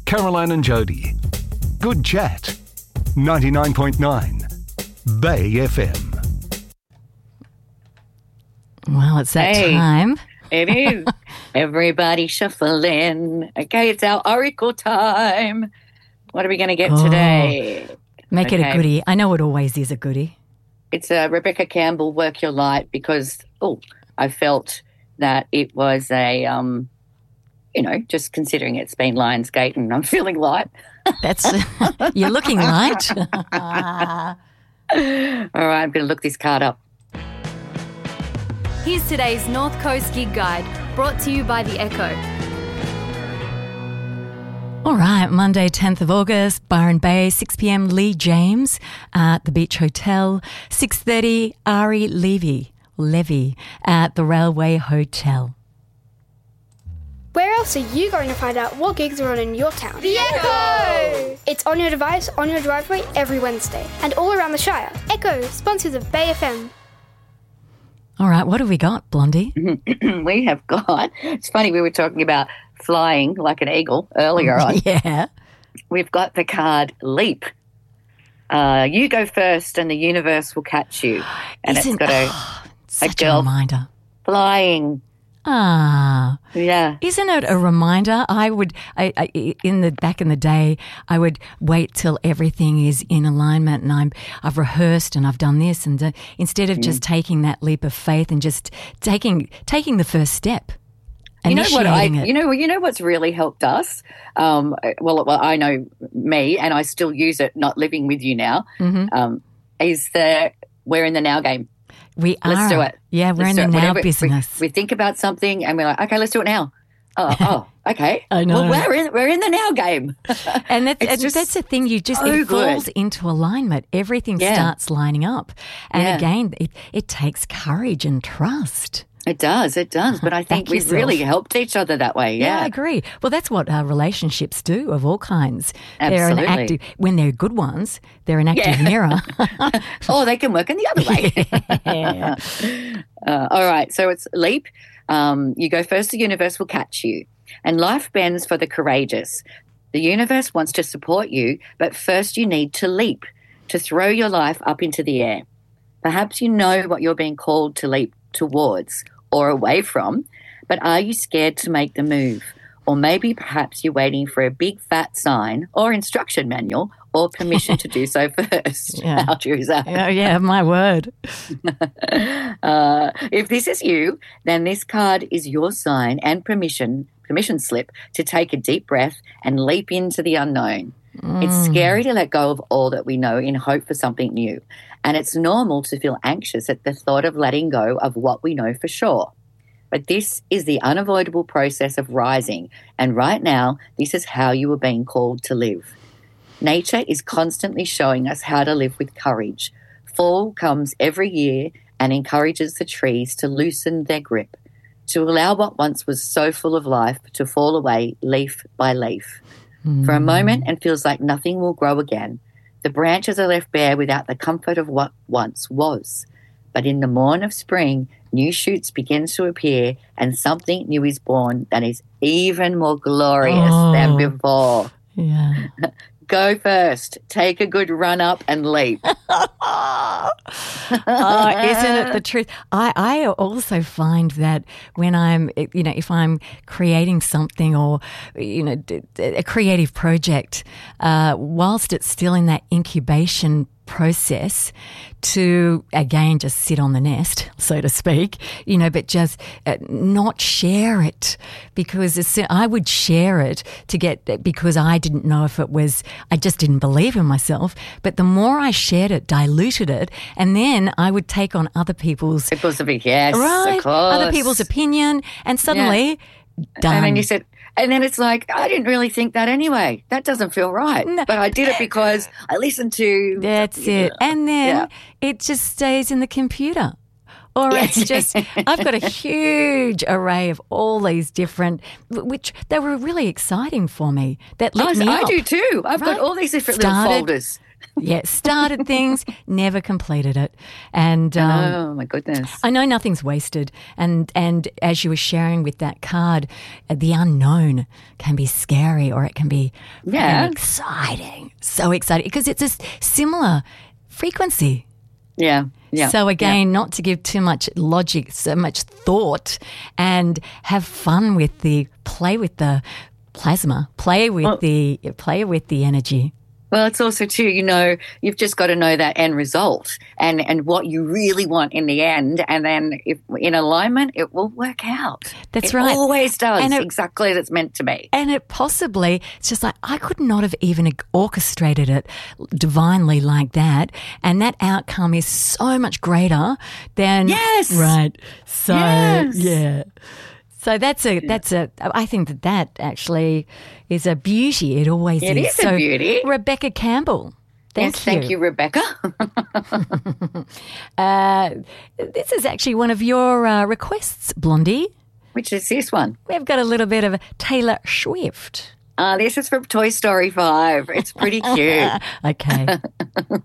Caroline and Jody. Good chat. 99.9 Bay FM. Well, it's that time. It is. Everybody shuffling. Okay, it's our oracle time. What are we going to get today? Make it a goodie. I know it always is a goodie. It's Rebecca Campbell, Work Your Light, because, I felt that it was a, just considering it's been Lionsgate and I'm feeling light. You're looking light. All right, I'm going to look this card up. Here's today's North Coast Gig Guide, brought to you by The Echo. All right, Monday, 10th of August, Byron Bay, 6 p.m, Lee James at the Beach Hotel, 6:30, Ari Levy at the Railway Hotel. Where else are you going to find out what gigs are on in your town? The Echo! It's on your device, on your driveway, every Wednesday, and all around the Shire. Echo, sponsors of Bay FM. All right, what have we got, Blondie? We have got, it's funny, we were talking about flying like an eagle earlier on. Yeah. We've got the card Leap. You go first and the universe will catch you. And it's got such a girl reminder. Flying. Ah. Yeah. Isn't it a reminder? Back in the day, I would wait till everything is in alignment and I've rehearsed and I've done this and instead of just taking that leap of faith and just taking the first step. You know what's really helped us? I know me and I still use it, not living with you now, is we're in the now game. We are. Let's do it. Yeah, we're in the now business. We think about something and we're like, okay, let's do it now. Oh, okay. I know. Well, we're in the now game. And that's the thing. It falls into alignment. Everything starts lining up. And again, it takes courage and trust. It does. But I think we've really helped each other that way. Yeah, I agree. Well, that's what relationships do of all kinds. Absolutely. When they're good ones, they're an active mirror. Or they can work in the other way. All right. So it's Leap. You go first, the universe will catch you. And life bends for the courageous. The universe wants to support you, but first you need to leap, to throw your life up into the air. Perhaps you know what you're being called to leap towards or away from, but are you scared to make the move? Or maybe perhaps you're waiting for a big fat sign or instruction manual or permission to do so first. Yeah. How true is that? Yeah, my word. If this is you, then this card is your sign and permission slip to take a deep breath and leap into the unknown. It's scary to let go of all that we know in hope for something new. And it's normal to feel anxious at the thought of letting go of what we know for sure. But this is the unavoidable process of rising. And right now, this is how you are being called to live. Nature is constantly showing us how to live with courage. Fall comes every year and encourages the trees to loosen their grip, to allow what once was so full of life to fall away leaf by leaf. For a moment, it feels like nothing will grow again. The branches are left bare without the comfort of what once was. But in the morn of spring, new shoots begin to appear and something new is born that is even more glorious than before. Yeah. Go first. Take a good run up and leap. Isn't it the truth? I also find that when I'm, if I'm creating something or, a creative project, whilst it's still in that incubation process, to again just sit on the nest, so to speak, but just not share it, because I would share it because I didn't know if it was, I just didn't believe in myself. But the more I shared it, diluted it, and then I would take on other people's yes, right, of course. other people's opinion, and suddenly done. And then you said. And then it's like, I didn't really think that anyway. That doesn't feel right. No. But I did it because I listened to... That's it. And then it just stays in the computer. Or it's just, I've got a huge array of all these different, which they were really exciting for me. That lit me up. I do too. I've got all these different little folders. Yeah, started things, never completed it. And Oh, my goodness. I know nothing's wasted. And as you were sharing with that card, the unknown can be scary or it can be Yeah. exciting. So exciting because it's a similar frequency. Yeah. Yeah. So again, not to give too much logic, so much thought, and have fun with play with the plasma, play with the energy. Well, it's also too, you've just got to know that end result and what you really want in the end. And then if in alignment, it will work out. That's it right. It always does And exactly as it's meant to be. And it's just like, I could not have even orchestrated it divinely like that. And that outcome is so much greater than. Yes. Right. So, Yes. yeah. So I think that actually is a beauty. It always is. It is a beauty. Rebecca Campbell. Thank you, Rebecca. This is actually one of your requests, Blondie. Which is this one? We've got a little bit of Taylor Swift. This is from Toy Story 5. It's pretty cute. Okay.